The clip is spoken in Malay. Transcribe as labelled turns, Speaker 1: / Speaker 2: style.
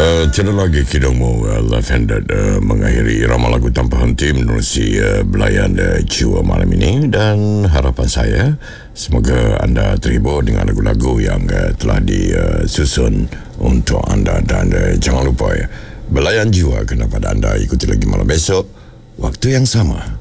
Speaker 1: Tiada lagi kidangmu Lavender mengakhiri irama lagu tanpa henti menerusi belayan jiwa malam ini, dan harapan saya semoga anda terhibur dengan lagu-lagu yang telah disusun untuk anda, dan jangan lupa belayan jiwa kena pada anda ikuti lagi malam besok waktu yang sama.